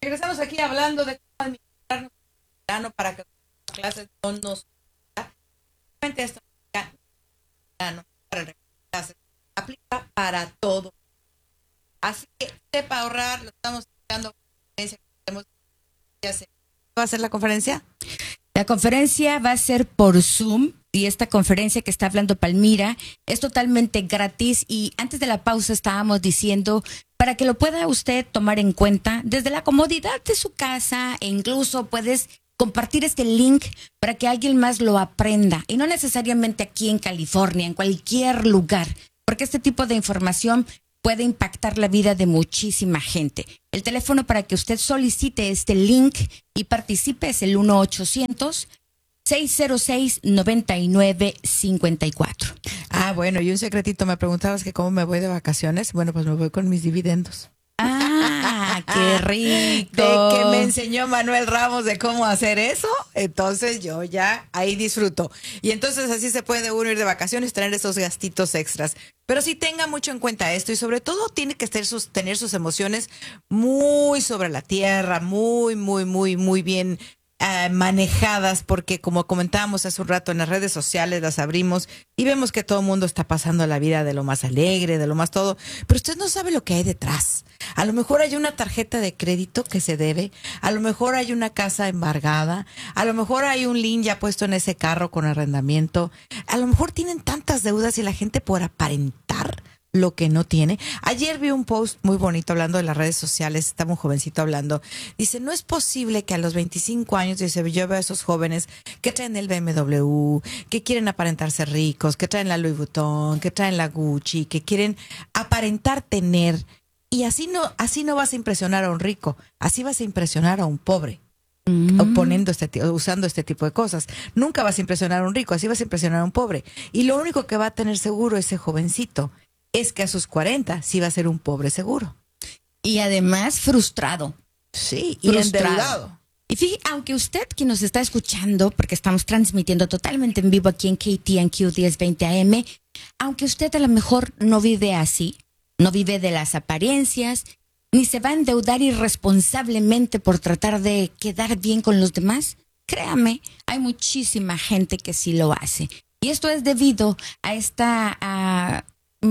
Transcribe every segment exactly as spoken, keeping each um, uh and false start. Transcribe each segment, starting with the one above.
Regresamos aquí hablando de cómo administrarnos el verano para que las clases no nos... Realmente esto verano para el regreso a clases aplica para todo. Así que sepa ahorrar, lo estamos explicando. ¿Va a ser la conferencia? La conferencia va a ser por Zoom y esta conferencia que está hablando Palmira es totalmente gratis y antes de la pausa estábamos diciendo para que lo pueda usted tomar en cuenta desde la comodidad de su casa e incluso puedes compartir este link para que alguien más lo aprenda y no necesariamente aquí en California, en cualquier lugar, porque este tipo de información puede impactar la vida de muchísima gente. El teléfono para que usted solicite este link y participe es el uno ochocientos, seis cero seis, nueve nueve cinco cuatro. Ah, bueno, y un secretito, me preguntabas que cómo me voy de vacaciones. Bueno, pues me voy con mis dividendos. ¡Ah, qué rico! De que me enseñó Manuel Ramos de cómo hacer eso, entonces yo ya ahí disfruto. Y entonces así se puede uno ir de vacaciones, tener esos gastitos extras. Pero sí tenga mucho en cuenta esto y sobre todo tiene que tener sus, tener sus emociones muy sobre la tierra, muy, muy, muy, muy bien Uh, manejadas, porque como comentábamos hace un rato en las redes sociales las abrimos y vemos que todo el mundo está pasando la vida de lo más alegre, de lo más todo, pero usted no sabe lo que hay detrás. A lo mejor hay una tarjeta de crédito que se debe, a lo mejor hay una casa embargada, a lo mejor hay un link ya puesto en ese carro con arrendamiento, a lo mejor tienen tantas deudas y la gente por aparentar lo que no tiene. Ayer vi un post muy bonito hablando de las redes sociales, estaba un jovencito hablando, dice, no es posible que a los veinticinco años, dice, yo veo a esos jóvenes que traen el B M W, que quieren aparentarse ricos, que traen la Louis Vuitton, que traen la Gucci, que quieren aparentar tener, y así no, así no vas a impresionar a un rico, así vas a impresionar a un pobre. Mm. Poniendo este, usando este tipo de cosas. Nunca vas a impresionar a un rico, así vas a impresionar a un pobre. Y lo único que va a tener seguro ese jovencito es que a sus cuarenta sí va a ser un pobre seguro. Y además frustrado. Sí, y frustrado. endeudado. Y fíjate, aunque usted que nos está escuchando, porque estamos transmitiendo totalmente en vivo aquí en K T N Q diez veinte A M, aunque usted a lo mejor no vive así, no vive de las apariencias, ni se va a endeudar irresponsablemente por tratar de quedar bien con los demás, créame, hay muchísima gente que sí lo hace. Y esto es debido a esta... A,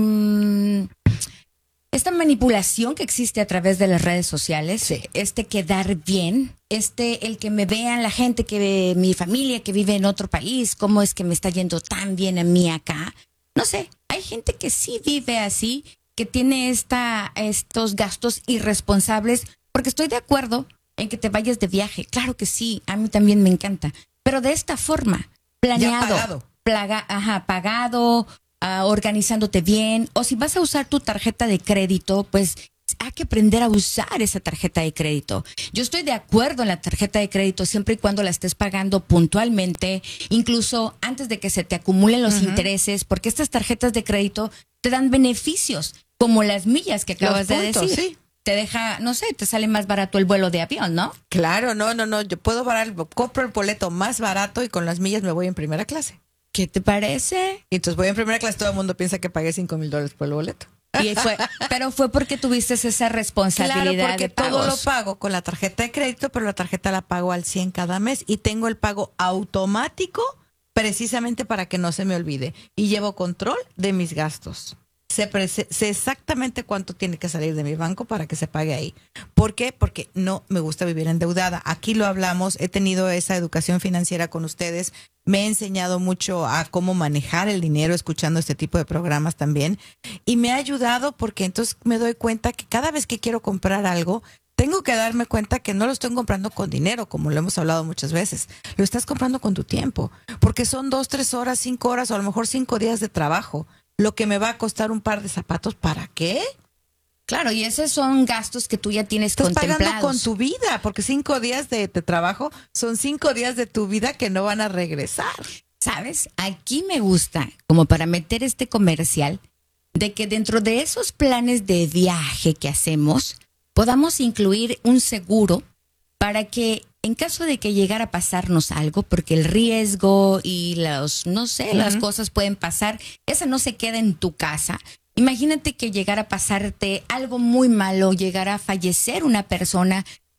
esta manipulación que existe a través de las redes sociales, sí. Este quedar bien, este el que me vean la gente, que mi familia que vive en otro país, cómo es que me está yendo tan bien a mí acá. No sé, hay gente que sí vive así, que tiene esta, estos gastos irresponsables, porque estoy de acuerdo en que te vayas de viaje. Claro que sí, a mí también me encanta, pero de esta forma, planeado, ya pagado. Plaga, ajá, pagado, Uh, organizándote bien, o si vas a usar tu tarjeta de crédito, pues hay que aprender a usar esa tarjeta de crédito. Yo estoy de acuerdo en la tarjeta de crédito siempre y cuando la estés pagando puntualmente, incluso antes de que se te acumulen los uh-huh. intereses, porque estas tarjetas de crédito te dan beneficios, como las millas que acabas los puntos, de decir. Sí. Te deja, no sé, te sale más barato el vuelo de avión, ¿no? Claro, no, no, no, yo puedo parar, compro el boleto más barato y con las millas me voy en primera clase. ¿Qué te parece? Y entonces voy en primera clase, todo el mundo piensa que pagué cinco mil dólares por el boleto. Y fue, pero fue porque tuviste esa responsabilidad. Claro, porque de pagos. todo lo pago con la tarjeta de crédito, pero la tarjeta la pago al cien cada mes y tengo el pago automático precisamente para que no se me olvide. Y llevo control de mis gastos. Sé, sé exactamente cuánto tiene que salir de mi banco para que se pague ahí. ¿Por qué? Porque no me gusta vivir endeudada. Aquí lo hablamos, he tenido esa educación financiera con ustedes, me he enseñado mucho a cómo manejar el dinero escuchando este tipo de programas también y me ha ayudado porque entonces me doy cuenta que cada vez que quiero comprar algo, tengo que darme cuenta que no lo estoy comprando con dinero, como lo hemos hablado muchas veces. Lo estás comprando con tu tiempo, porque son dos, tres horas, cinco horas o a lo mejor cinco días de trabajo. Lo que me va a costar un par de zapatos, ¿para qué? Claro, y esos son gastos que tú ya tienes Estás contemplados. Estás pagando con tu vida, porque cinco días de, de trabajo son cinco días de tu vida que no van a regresar. ¿Sabes? Aquí me gusta, como para meter este comercial, de que dentro de esos planes de viaje que hacemos, podamos incluir un seguro para que en caso de que llegara a pasarnos algo, porque el riesgo y los, no sé, uh-huh. las cosas pueden pasar, esa no se queda en tu casa. Imagínate que llegara a pasarte algo muy malo, llegara a fallecer una persona,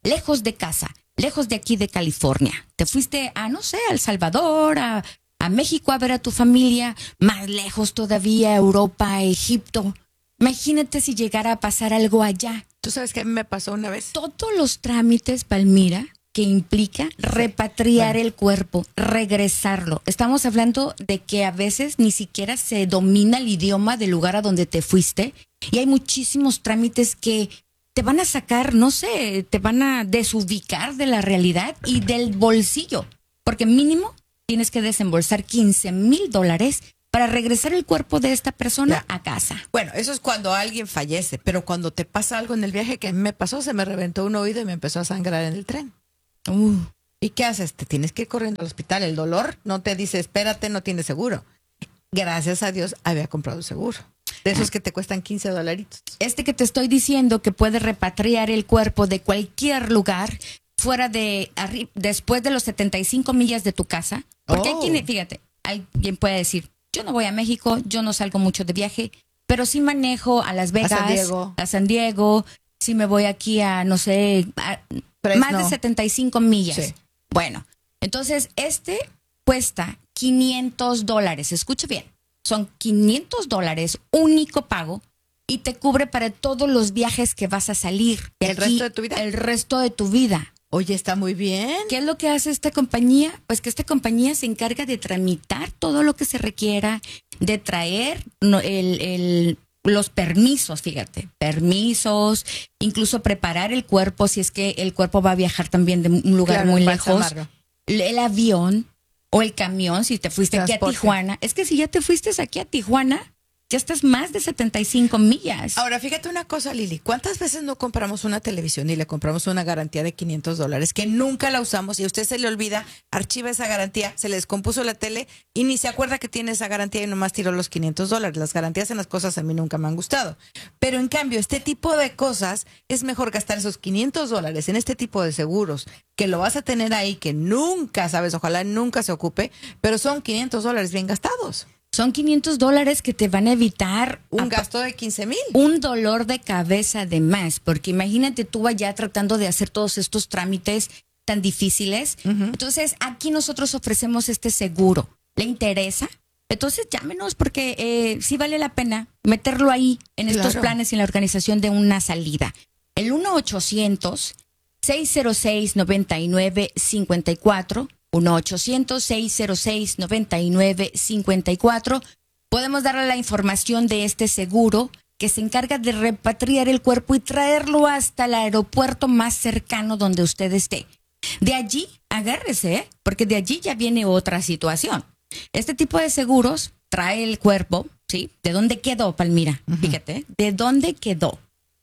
lejos de casa, lejos de aquí de California. Te fuiste a, no sé, a El Salvador, a, a México a ver a tu familia, más lejos todavía, Europa, Egipto. Imagínate si llegara a pasar algo allá. ¿Tú sabes qué a mí me pasó una vez? Todos los trámites, Palmira, que implica repatriar bueno. el cuerpo, regresarlo. Estamos hablando de que a veces ni siquiera se domina el idioma del lugar a donde te fuiste y hay muchísimos trámites que te van a sacar, no sé, te van a desubicar de la realidad y del bolsillo, porque mínimo tienes que desembolsar quince mil dólares para regresar el cuerpo de esta persona ya. a casa. Bueno, eso es cuando alguien fallece, pero cuando te pasa algo en el viaje que a mí me pasó, se me reventó un oído y me empezó a sangrar en el tren. Uh. ¿Y qué haces? Te tienes que ir corriendo al hospital. El dolor no te dice, espérate, no tienes seguro. Gracias a Dios había comprado el seguro. De esos que te cuestan quince dolaritos. Este que te estoy diciendo que puede repatriar el cuerpo de cualquier lugar fuera de, arri- después de los setenta y cinco millas de tu casa. Porque oh. hay quien, fíjate, alguien puede decir, yo no voy a México, yo no salgo mucho de viaje, pero sí manejo a Las Vegas, a San Diego, a San Diego sí me voy aquí a, no sé, a, más de setenta y cinco millas. Sí. Bueno, entonces este cuesta quinientos dólares, escuche bien, son quinientos dólares, único pago, y te cubre para todos los viajes que vas a salir. De ¿El aquí, resto de tu vida? El resto de tu vida. Oye, está muy bien. ¿Qué es lo que hace esta compañía? Pues que esta compañía se encarga de tramitar todo lo que se requiera, de traer el, el, los permisos, fíjate, permisos, incluso preparar el cuerpo si es que el cuerpo va a viajar también de un lugar claro, muy lejos. El avión o el camión, si te fuiste Transporte. aquí a Tijuana. Es que si ya te fuiste aquí a Tijuana, ya estás más de setenta y cinco millas. Ahora, fíjate una cosa, Lili. ¿Cuántas veces no compramos una televisión y le compramos una garantía de quinientos dólares que nunca la usamos y a usted se le olvida, archiva esa garantía, se le descompuso la tele y ni se acuerda que tiene esa garantía y nomás tiró los quinientos dólares? Las garantías en las cosas a mí nunca me han gustado. Pero en cambio, este tipo de cosas es mejor gastar esos quinientos dólares en este tipo de seguros que lo vas a tener ahí, que nunca sabes, ojalá nunca se ocupe, pero son quinientos dólares bien gastados. Son quinientos dólares que te van a evitar un gasto de quince mil. Un dolor de cabeza de más, porque imagínate tú allá tratando de hacer todos estos trámites tan difíciles. Uh-huh. Entonces, aquí nosotros ofrecemos este seguro. ¿Le interesa? Entonces, llámenos porque eh, sí vale la pena meterlo ahí en claro. estos planes y en la organización de una salida. El uno ochocientos, seis cero seis, nueve nueve cinco cuatro uno ochocientos, seis cero seis, nueve nueve cinco cuatro. Podemos darle la información de este seguro que se encarga de repatriar el cuerpo y traerlo hasta el aeropuerto más cercano donde usted esté. De allí, agárrese, ¿eh? Porque de allí ya viene otra situación. Este tipo de seguros trae el cuerpo, ¿sí? ¿De dónde quedó, Palmira? Uh-huh. Fíjate, ¿de dónde quedó?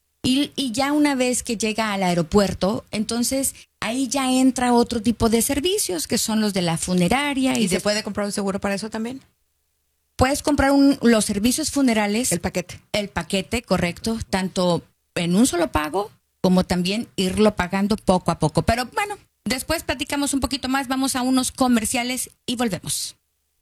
Y, y ya una vez que llega al aeropuerto, entonces ahí ya entra otro tipo de servicios que son los de la funeraria. ¿Y, ¿Y se de, puede comprar un seguro para eso también? Puedes comprar un, los servicios funerales. El paquete. El paquete, correcto, tanto en un solo pago como también irlo pagando poco a poco. Pero bueno, después platicamos un poquito más, vamos a unos comerciales y volvemos.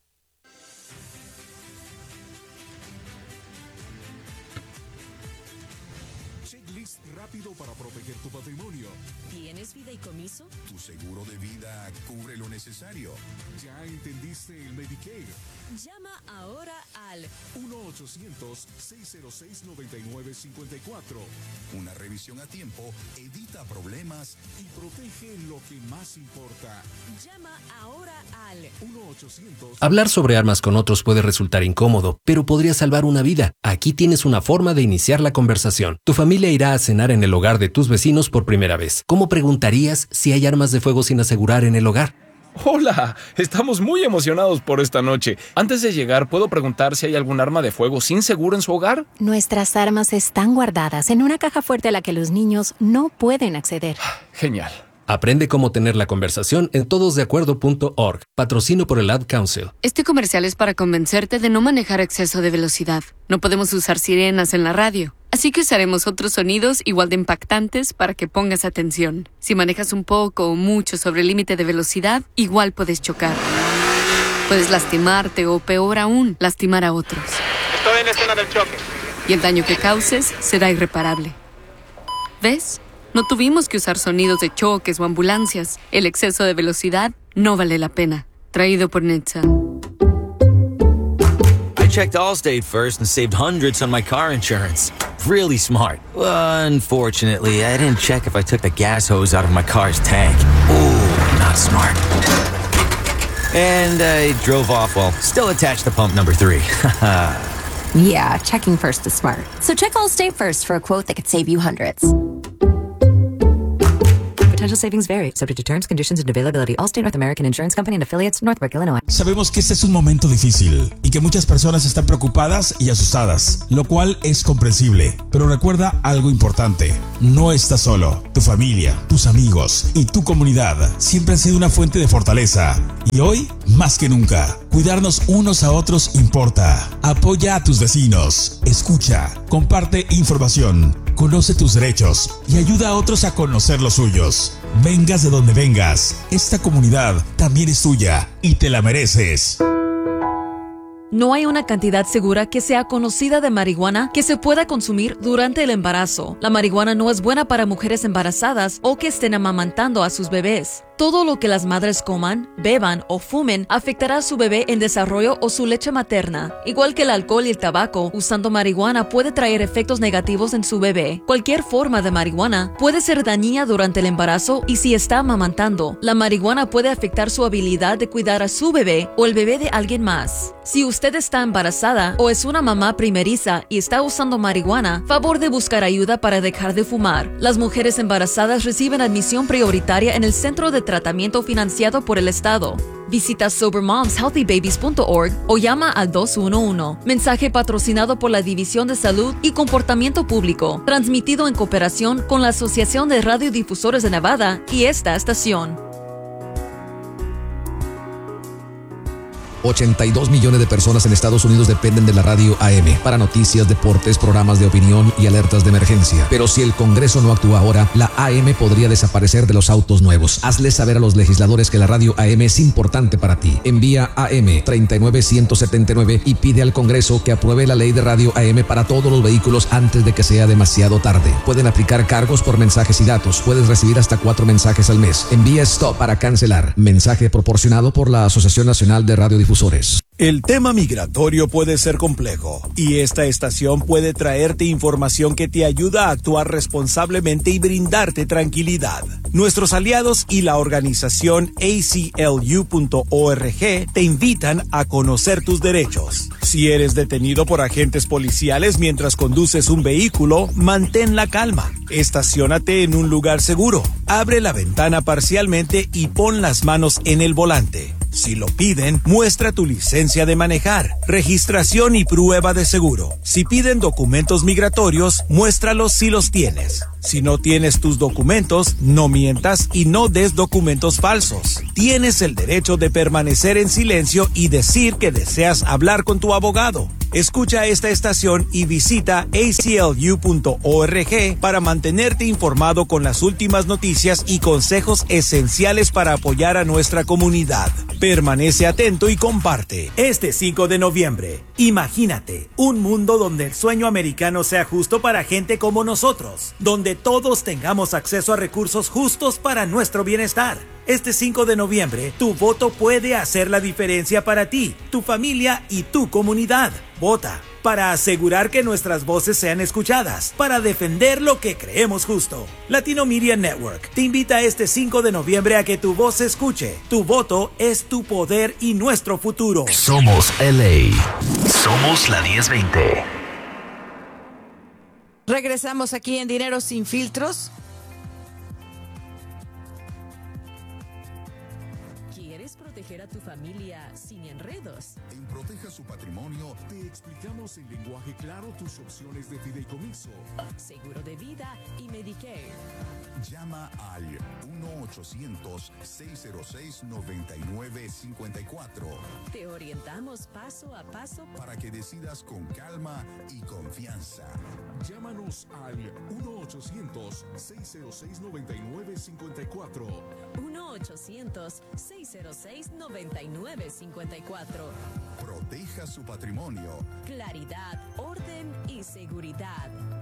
Rápido para proteger tu patrimonio. ¿Tienes fideicomiso? Tu seguro de vida cubre lo necesario. ¿Ya entendiste el Medicare? Llama ahora al uno ochocientos, seis cero seis, nueve nueve cinco cuatro. Una revisión a tiempo evita problemas y protege lo que más importa. Llama ahora al uno ochocientos. Hablar sobre armas con otros puede resultar incómodo, pero podría salvar una vida. Aquí tienes una forma de iniciar la conversación. Tu familia irá a cenar en el hogar de tus vecinos por primera vez. ¿Cómo preguntarías si hay armas de fuego sin asegurar en el hogar? Hola, estamos muy emocionados por esta noche. Antes de llegar, ¿puedo preguntar si hay algún arma de fuego sin seguro en su hogar? Nuestras armas están guardadas en una caja fuerte a la que los niños no pueden acceder. Genial. Aprende cómo tener la conversación en todos de acuerdo punto org. Patrocino por el Ad Council. Este comercial es para convencerte de no manejar a exceso de velocidad. No podemos usar sirenas en la radio. Así que usaremos otros sonidos igual de impactantes para que pongas atención. Si manejas un poco o mucho sobre el límite de velocidad, igual puedes chocar. Puedes lastimarte o, peor aún, lastimar a otros. Estoy en la escena del choque. Y el daño que causes será irreparable. ¿Ves? No tuvimos que usar sonidos de choques o ambulancias. El exceso de velocidad no vale la pena. Traído por Netza. I checked Allstate first and saved hundreds on my car insurance. Really smart. Unfortunately, I didn't check if I took the gas hose out of my car's tank. Ooh, not smart. And I drove off while still attached to pump number three. Yeah, checking first is smart. So check Allstate first for a quote that could save you hundreds. Potential savings vary, subject to terms, conditions, and availability. Allstate North American Insurance Company and affiliates, Northbrook, Illinois. Sabemos que este es un momento difícil y que muchas personas están preocupadas y asustadas, lo cual es comprensible. Pero recuerda algo importante: no estás solo. Tu familia, tus amigos y tu comunidad siempre han sido una fuente de fortaleza. Y hoy, más que nunca, cuidarnos unos a otros importa. Apoya a tus vecinos, escucha, comparte información, conoce tus derechos y ayuda a otros a conocer los suyos. Vengas de donde vengas, esta comunidad también es tuya y te la mereces. No hay una cantidad segura que sea conocida de marihuana que se pueda consumir durante el embarazo. La marihuana no es buena para mujeres embarazadas o que estén amamantando a sus bebés. Todo lo que las madres coman, beban o fumen afectará a su bebé en desarrollo o su leche materna. Igual que el alcohol y el tabaco, usando marihuana puede traer efectos negativos en su bebé. Cualquier forma de marihuana puede ser dañina durante el embarazo y si está amamantando. La marihuana puede afectar su habilidad de cuidar a su bebé o el bebé de alguien más. Si usted está embarazada o es una mamá primeriza y está usando marihuana, favor de buscar ayuda para dejar de fumar. Las mujeres embarazadas reciben admisión prioritaria en el centro de tratamiento financiado por el Estado. Visita sober moms healthy babies punto org o llama al dos uno uno. Mensaje patrocinado por la División de Salud y Comportamiento Público, transmitido en cooperación con la Asociación de Radiodifusores de Nevada y esta estación. ochenta y dos millones de personas en Estados Unidos dependen de la radio A M para noticias, deportes, programas de opinión y alertas de emergencia. Pero si el Congreso no actúa ahora, la A M podría desaparecer de los autos nuevos. Hazle saber a los legisladores que la radio A M es importante para ti. Envía A M treinta y nueve ciento setenta y nueve y pide al Congreso que apruebe la ley de radio A M para todos los vehículos antes de que sea demasiado tarde. Pueden aplicar cargos por mensajes y datos. Puedes recibir hasta cuatro mensajes al mes. Envía Stop para cancelar. Mensaje proporcionado por la Asociación Nacional de Radiodifusores. El tema migratorio puede ser complejo y esta estación puede traerte información que te ayuda a actuar responsablemente y brindarte tranquilidad. Nuestros aliados y la organización A C L U punto org te invitan a conocer tus derechos. Si eres detenido por agentes policiales mientras conduces un vehículo, mantén la calma. Estaciónate en un lugar seguro. Abre la ventana parcialmente y pon las manos en el volante. Si lo piden, muestra tu licencia de manejar, registración y prueba de seguro. Si piden documentos migratorios, muéstralos si los tienes. Si no tienes tus documentos, no mientas y no des documentos falsos. Tienes el derecho de permanecer en silencio y decir que deseas hablar con tu abogado. Escucha esta estación y visita A C L U punto org para mantenerte informado con las últimas noticias y consejos esenciales para apoyar a nuestra comunidad. Permanece atento y comparte. Este cinco de noviembre, imagínate un mundo donde el sueño americano sea justo para gente como nosotros, donde todos tengamos acceso a recursos justos para nuestro bienestar. Este cinco de noviembre, tu voto puede hacer la diferencia para ti, tu familia y tu comunidad. Vota para asegurar que nuestras voces sean escuchadas, para defender lo que creemos justo. Latino Media Network te invita este cinco de noviembre a que tu voz se escuche. Tu voto es tu poder y nuestro futuro. Somos L A. Somos la diez veinte. Regresamos aquí en Dinero Sin Filtros. Proteger a tu familia sin enredos. En Proteja su Patrimonio te explicamos en lenguaje claro tus opciones de fideicomiso, seguro de vida y Medicare. Llama al uno ochocientos, seis cero seis, nueve nueve cinco cuatro. Te orientamos paso a paso para que decidas con calma y confianza. Llámanos al uno ochocientos, seis cero seis, nueve nueve cinco cuatro. uno ochocientos, seis cero seis, nueve nueve cinco cuatro. Proteja su patrimonio. Claridad, orden y seguridad.